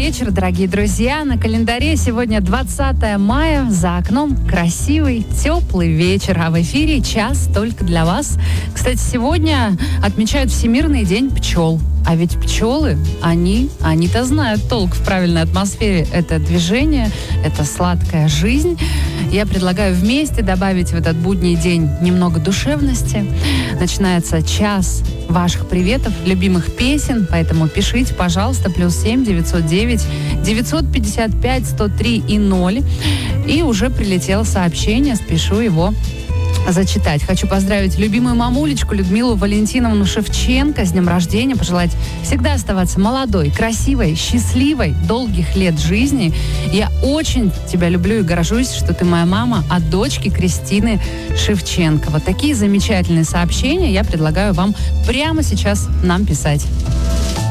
вечер, дорогие друзья. На календаре сегодня 20 мая. За окном красивый, теплый вечер. А в эфире час только для вас. Кстати, сегодня отмечают Всемирный день пчел. А ведь пчелы, они-то знают толк в правильной атмосфере. Это движение, это сладкая жизнь. Я предлагаю вместе добавить в этот будний день немного душевности. Начинается час ваших приветов, любимых песен. Поэтому пишите, пожалуйста, +7 909 955 103 и 0. И уже прилетело сообщение, спешу его зачитать. Хочу поздравить любимую мамулечку Людмилу Валентиновну Шевченко с днем рождения, пожелать всегда оставаться молодой, красивой, счастливой, долгих лет жизни. Я очень тебя люблю и горжусь, что ты моя мама от дочки Кристины Шевченко. Вот такие замечательные сообщения я предлагаю вам прямо сейчас нам писать.